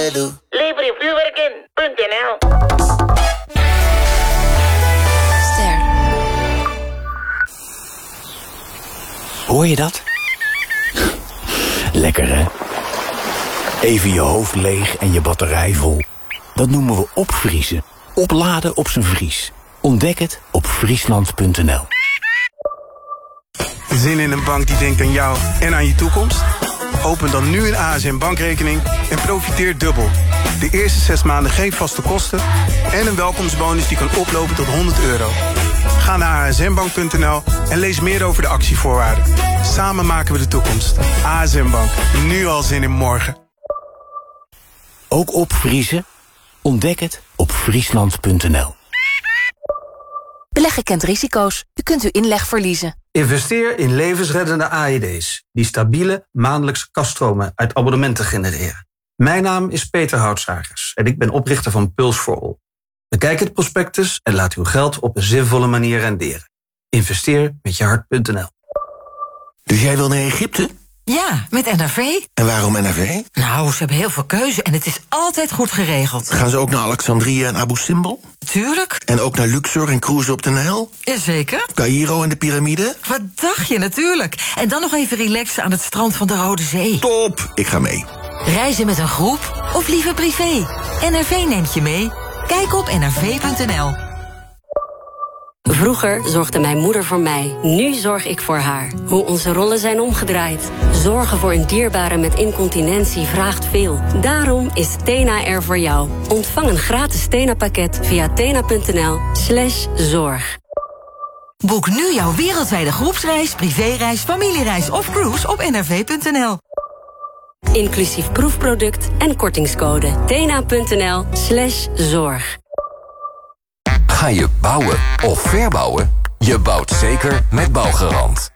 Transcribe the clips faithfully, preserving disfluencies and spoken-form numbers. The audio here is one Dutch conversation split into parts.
Lelu. Lever je vuurwerk in punt n l. Ster. Hoor je dat? Lekker, hè? Even je hoofd leeg en je batterij vol. Dat noemen we opvriezen. Opladen op zijn vries. Ontdek het op friesland punt n l. Zin in een bank die denkt aan jou en aan je toekomst? Open dan nu een A S N bankrekening en profiteer dubbel. De eerste zes maanden geen vaste kosten en een welkomstbonus die kan oplopen tot honderd euro. Ga naar a s n bank punt n l en lees meer over de actievoorwaarden. Samen maken we de toekomst. A S N Bank, nu al zin in morgen. Ook opvriezen? Ontdek het op friesland punt n l. Beleggen kent risico's. U kunt uw inleg verliezen. Investeer in levensreddende A E D's... die stabiele maandelijkse kaststromen uit abonnementen genereren. Mijn naam is Peter Houtsagers en ik ben oprichter van Pulse for All. Bekijk het prospectus en laat uw geld op een zinvolle manier renderen. Investeer met je hart punt n l. Dus jij wil naar Egypte? Ja, met N R V. En waarom N R V? Nou, ze hebben heel veel keuze en het is altijd goed geregeld. Gaan ze ook naar Alexandrië en Abu Simbel? Tuurlijk. En ook naar Luxor en cruisen op de Nijl? Jazeker. Caïro en de piramide? Wat dacht je, natuurlijk. En dan nog even relaxen aan het strand van de Rode Zee. Top, ik ga mee. Reizen met een groep of liever privé? N R V neemt je mee. Kijk op n r v punt n l. Vroeger zorgde mijn moeder voor mij. Nu zorg ik voor haar. Hoe onze rollen zijn omgedraaid. Zorgen voor een dierbare met incontinentie vraagt veel. Daarom is Tena er voor jou. Ontvang een gratis Tena-pakket via tena punt n l slash zorg. Boek nu jouw wereldwijde groepsreis, privéreis, familiereis of cruise op n r v punt n l. Inclusief proefproduct en kortingscode. tena punt n l slash zorg. Ga je bouwen of verbouwen? Je bouwt zeker met Bouwgarant.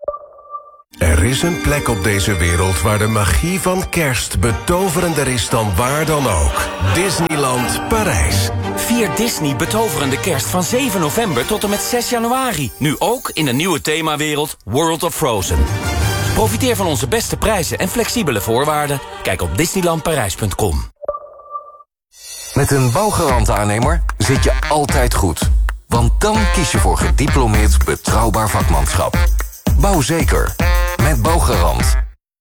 Er is een plek op deze wereld waar de magie van kerst betoverender is dan waar dan ook. Disneyland Parijs. Vier Disney betoverende kerst van zeven november tot en met zes januari. Nu ook in de nieuwe themawereld World of Frozen. Profiteer van onze beste prijzen en flexibele voorwaarden. Kijk op disneyland parijs punt com. Met een Bouwgarant-aannemer zit je altijd goed. Want dan kies je voor gediplomeerd betrouwbaar vakmanschap. Bouw zeker. Met Bouwgarant.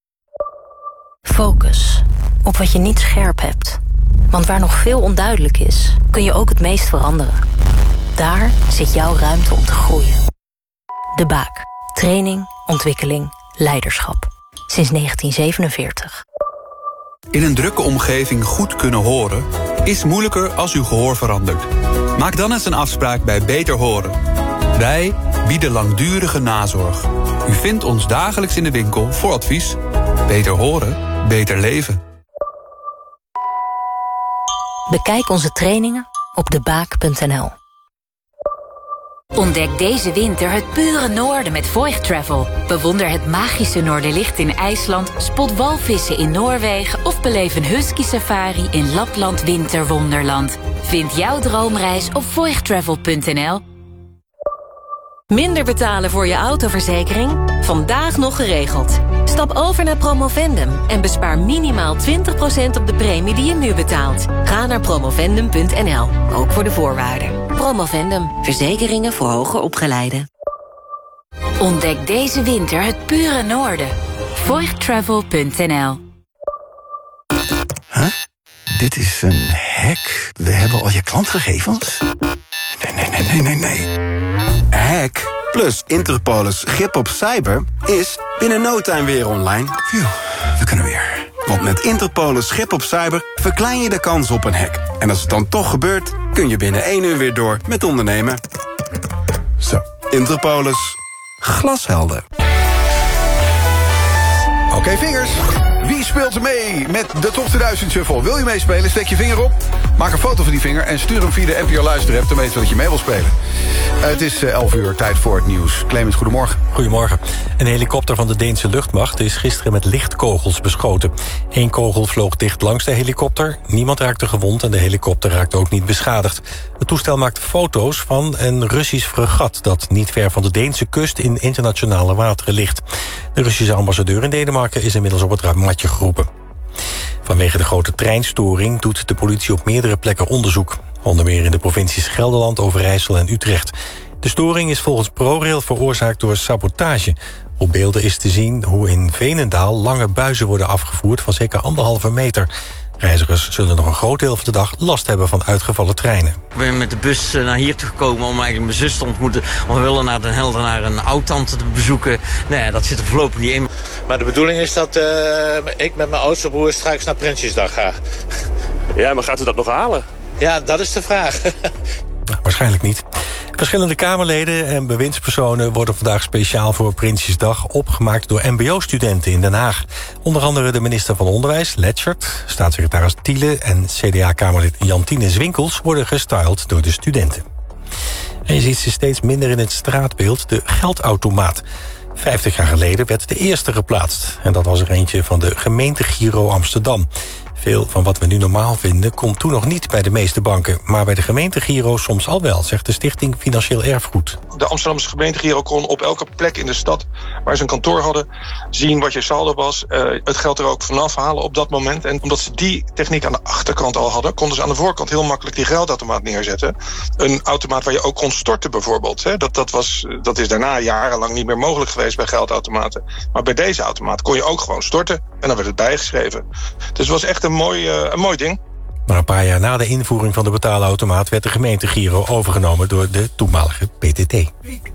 Focus. Op wat je niet scherp hebt. Want waar nog veel onduidelijk is, kun je ook het meest veranderen. Daar zit jouw ruimte om te groeien. De Baak. Training, ontwikkeling, leiderschap. Sinds negentien zevenenveertig. In een drukke omgeving goed kunnen horen is moeilijker als uw gehoor verandert. Maak dan eens een afspraak bij Beter Horen. Wij bieden langdurige nazorg. U vindt ons dagelijks in de winkel voor advies. Beter horen, beter leven. Bekijk onze trainingen op de baak punt n l. Ontdek deze winter het pure noorden met Voigt Travel. Bewonder het magische Noorderlicht in IJsland, spot walvissen in Noorwegen of beleef een husky safari in Lapland Winterwonderland. Vind jouw droomreis op voigt travel punt n l. Minder betalen voor je autoverzekering? Vandaag nog geregeld. Stap over naar Promovendum en bespaar minimaal twintig procent op de premie die je nu betaalt. Ga naar promovendum punt n l, ook voor de voorwaarden. Promovendum, verzekeringen voor hoger opgeleiden. Ontdek deze winter het pure noorden. voigt travel punt n l. Huh? Dit is een hack. We hebben al je klantgegevens? Nee, nee, nee, nee, nee, nee. Hack plus Interpolis grip op cyber is binnen no time weer online. Phew, we kunnen weer. Want met Interpolis grip op cyber verklein je de kans op een hack. En als het dan toch gebeurt, kun je binnen één uur weer door met ondernemen. Zo, Interpolis. Glashelder. Oké, okay, vingers. Wie speelt er mee met de Top tweeduizend Shuffle? Wil je meespelen? Steek je vinger op. Maak een foto van die vinger en stuur hem via de N P O Luister-app. Dan weten we dat je mee wil spelen. Uh, het is uh, elf uur, tijd voor het nieuws. Clemens, goedemorgen. Goedemorgen. Een helikopter van de Deense luchtmacht is gisteren met lichtkogels beschoten. Eén kogel vloog dicht langs de helikopter. Niemand raakte gewond en de helikopter raakte ook niet beschadigd. Het toestel maakte foto's van een Russisch fregat dat niet ver van de Deense kust in internationale wateren ligt. De Russische ambassadeur in Denemarken is inmiddels op het matje geroepen. Vanwege de grote treinstoring doet de politie op meerdere plekken onderzoek. Onder meer in de provincies Gelderland, Overijssel en Utrecht. De storing is volgens ProRail veroorzaakt door sabotage. Op beelden is te zien hoe in Veenendaal lange buizen worden afgevoerd van zeker anderhalve meter. Reizigers zullen nog een groot deel van de dag last hebben van uitgevallen treinen. Ik ben met de bus naar hier toe gekomen om eigenlijk mijn zus te ontmoeten. Want we willen naar Den Helder naar een oud-tante te bezoeken. Nou ja, dat zit er voorlopig niet in. Maar de bedoeling is dat uh, ik met mijn oudste broer straks naar Prinsjesdag ga. Ja, maar gaat u dat nog halen? Ja, dat is de vraag. Nou, waarschijnlijk niet. Verschillende Kamerleden en bewindspersonen worden vandaag speciaal voor Prinsjesdag opgemaakt door mbo-studenten in Den Haag. Onder andere de minister van Onderwijs, Letchert, staatssecretaris Thiele en C D A-Kamerlid Jantine Zwinkels worden gestyled door de studenten. En je ziet ze steeds minder in het straatbeeld, de geldautomaat. Vijftig jaar geleden werd de eerste geplaatst. En dat was er eentje van de gemeente Giro Amsterdam. Veel van wat we nu normaal vinden komt toen nog niet bij de meeste banken. Maar bij de gemeente Giro soms al wel, zegt de Stichting Financieel Erfgoed. De Amsterdamse gemeente Giro kon op elke plek in de stad waar ze een kantoor hadden zien wat je saldo was. Uh, het geld er ook vanaf halen op dat moment. En omdat ze die techniek aan de achterkant al hadden, konden ze aan de voorkant heel makkelijk die geldautomaat neerzetten. Een automaat waar je ook kon storten bijvoorbeeld. Hè. Dat, dat, was, dat is daarna jarenlang niet meer mogelijk geweest bij geldautomaten. Maar bij deze automaat kon je ook gewoon storten en dan werd het bijgeschreven. Dus het was echt een mooi, uh, een mooi ding. Maar een paar jaar na de invoering van de betaalautomaat werd de gemeente Giro overgenomen door de toenmalige P T T.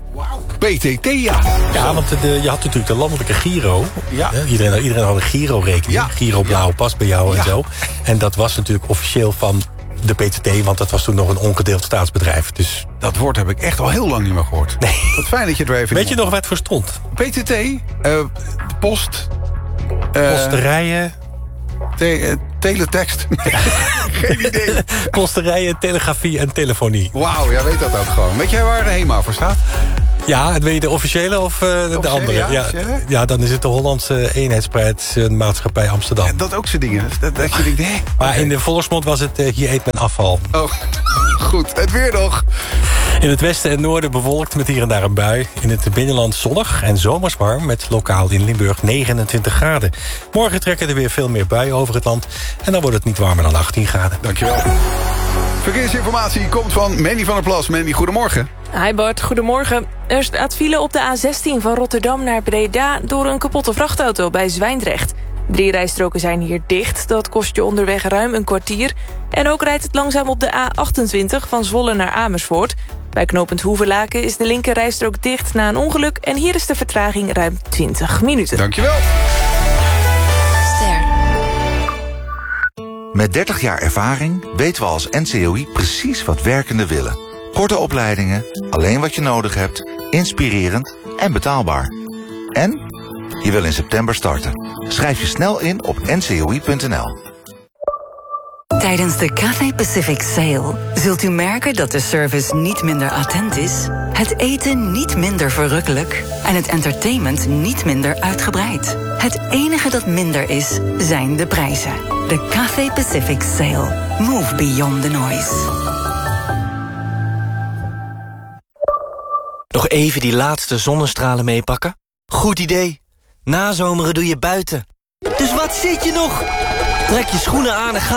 P T T, ja. Ja, want de, je had natuurlijk de landelijke Giro. Ja. Iedereen, iedereen had een Giro-rekening. Ja. Giro blauw pas bij jou Ja. en zo. En dat was natuurlijk officieel van de P T T, want dat was toen nog een ongedeeld staatsbedrijf. Dus dat woord heb ik echt al heel lang niet meer gehoord. Nee. Wat fijn dat je er even... Weet je nog wat het voor stond? P T T, uh, post... Uh, Posterijen... Te, uh, teletext. Geen idee. Posterijen, telegrafie en telefonie. Wauw, jij weet dat ook gewoon. Weet jij waar de HEMA voor staat? Ja, weet je de officiële of uh, de officiële, andere? Ja, ja, ja, dan is het de Hollandse Eenheidsmaatschappij Amsterdam. Ja, dat ook zo'n dingen. Dat, dat je denkt, hé. Maar Okay. in de volksmond was het uh, hier eet men afval. Oh, goed. Het weer nog. In het westen en noorden bewolkt met hier en daar een bui. In het binnenland zonnig en zomers warm met lokaal in Limburg negenentwintig graden. Morgen trekken er weer veel meer buien over het land. En dan wordt het niet warmer dan achttien graden. Dankjewel. Verkeersinformatie komt van Mandy van der Plas. Mandy, goedemorgen. Hi Bart, goedemorgen. Er staat file op de A zestien van Rotterdam naar Breda door een kapotte vrachtauto bij Zwijndrecht. Drie rijstroken zijn hier dicht, dat kost je onderweg ruim een kwartier. En ook rijdt het langzaam op de A achtentwintig van Zwolle naar Amersfoort. Bij knooppunt Hoevelaken is de linker rijstrook dicht na een ongeluk en hier is de vertraging ruim twintig minuten. Dankjewel. Ster. Met dertig jaar ervaring weten we als N C O I precies wat werkenden willen. Korte opleidingen, alleen wat je nodig hebt, inspirerend en betaalbaar. En je wil in september starten. Schrijf je snel in op n c o i punt n l. Tijdens de Cathay Pacific Sale zult u merken dat de service niet minder attent is, het eten niet minder verrukkelijk en het entertainment niet minder uitgebreid. Het enige dat minder is, zijn de prijzen. De Cathay Pacific Sale. Move beyond the noise. Nog even die laatste zonnestralen meepakken? Goed idee. Nazomeren doe je buiten. Dus wat zit je nog? Trek je schoenen aan en ga